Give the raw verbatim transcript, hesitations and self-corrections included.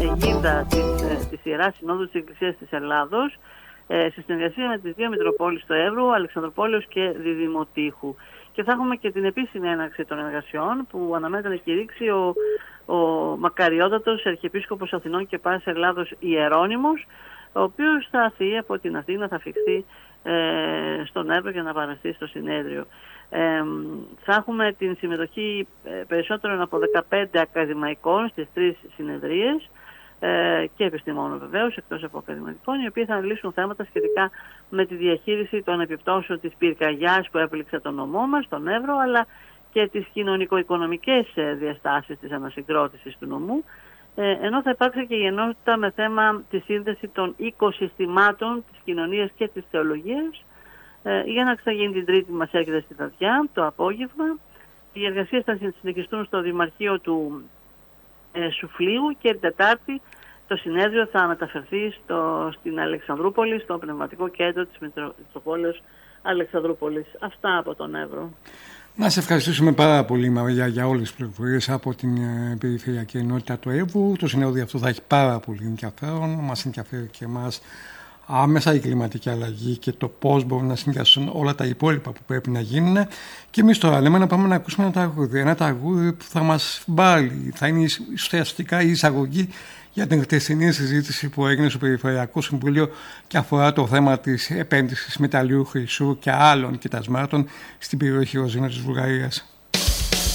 αιγίδα της, της Ιεράς Συνόδου της Εκκλησίας της Ελλάδος, ε, σε συνεργασία με τις δύο Μητροπόλεις του Εύρου, Αλεξανδροπόλεως και Διδημοτήχου. Και θα έχουμε και την επίσημη έναρξη των εργασιών που αναμένεται να κηρύξει ο, ο μακαριότατος Αρχιεπίσκοπος Αθηνών και Πάσης Ελλάδος Ιερώνυμος, ο οποίος θα έρθει από την Αθήνα, θα φυκθεί ε, στον Εύρο για να παραστεί στο συνέδριο. Ε, θα έχουμε την συμμετοχή ε, περισσότερων από δεκαπέντε ακαδημαϊκών στις τρεις συνεδρίες ε, και επιστημόνων βεβαίως, εκτός από ακαδημαϊκών, οι οποίοι θα λύσουν θέματα σχετικά με τη διαχείριση των επιπτώσεων της πυρκαγιάς που έπληξε τον νομό μας, τον Εύρο, αλλά και τις κοινωνικο-οικονομικές διαστάσεις της ανασυγκρότησης του νομού, ε, ενώ θα υπάρξει και η ενότητα με θέμα τη σύνδεση των οικοσυστημάτων της κοινωνίας και της θεολογίας. Για να ξαναγίνει την Τρίτη μας έρχεται στη βραδιά, το απόγευμα. Οι εργασίες θα συνεχιστούν στο Δημαρχείο του ε, Σουφλίου και την Τετάρτη το συνέδριο θα μεταφερθεί στο, στην Αλεξανδρούπολη, στο πνευματικό κέντρο της Μητροπόλεως Αλεξανδρούπολης. Αυτά από τον Εύρο. Να σε ευχαριστήσουμε πάρα πολύ, Μαρία, για όλες τις πληροφορίες από την ε, Περιφερειακή Ενότητα του Εύρου. Το συνέδριο αυτό θα έχει πάρα πολύ ενδιαφέρον. Μας ενδιαφέρει και εμάς άμεσα η κλιματική αλλαγή και το πώς μπορούν να συνδυαστούν όλα τα υπόλοιπα που πρέπει να γίνουν. Και εμείς τώρα λέμε να πάμε να ακούσουμε ένα τραγούδι. Ένα τραγούδι που θα μας βάλει, θα είναι ουσιαστικά η εισαγωγή για την χτεσινή συζήτηση που έγινε στο Περιφερειακό Συμβούλιο και αφορά το θέμα της επένδυσης μεταλλιού χρυσού και άλλων κοιτασμάτων στην περιοχή Ροζίνα της Βουλγαρίας.